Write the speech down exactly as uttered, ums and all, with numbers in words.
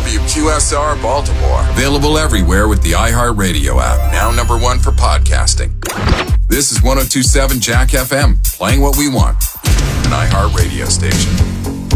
W Q S R Baltimore. Available everywhere with the iHeartRadio app. Now number one for podcasting. This is one oh two point seven Jack F M. Playing what we want. An iHeartRadio station.